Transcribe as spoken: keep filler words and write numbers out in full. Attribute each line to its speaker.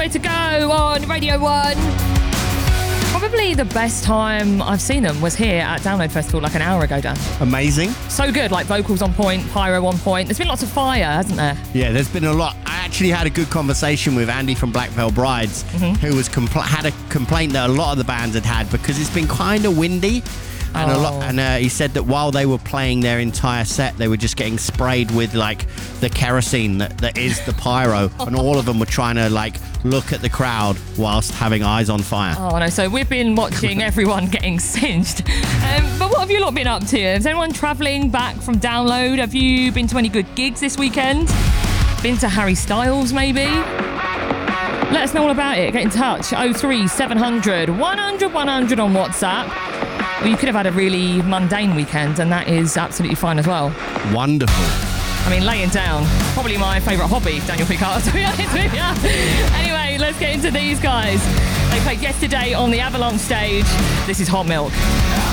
Speaker 1: Nowhere to Go on Radio one. Probably the best time I've seen them was here at Download Festival like an hour ago, Dan.
Speaker 2: Amazing.
Speaker 1: So good, like vocals on point, pyro on point. There's been lots of fire, hasn't there?
Speaker 2: Yeah, there's been a lot. I actually had a good conversation with Andy from Black Veil Brides, mm-hmm. who was compl- had a complaint that a lot of the bands had had because it's been kind of windy. And
Speaker 1: oh.
Speaker 2: a lot, and uh, he said that while they were playing their entire set, they were just getting sprayed with like the kerosene that, that is the pyro, and all of them were trying to like look at the crowd whilst having eyes on fire.
Speaker 1: Oh no! So we've been watching everyone getting singed. Um, but what have you lot been up to? Is anyone travelling back from Download? Have you been to any good gigs this weekend? Been to Harry Styles maybe? Let us know all about it. Get in touch. oh three seven hundred, one hundred, one hundred on WhatsApp. Well, you could have had a really mundane weekend, and that is absolutely fine as well.
Speaker 2: Wonderful.
Speaker 1: I mean, laying down, probably my favourite hobby, Daniel Picard, to be honest with you. Anyway, let's get into these guys. They played yesterday on the Avalanche stage. This is Hot Milk.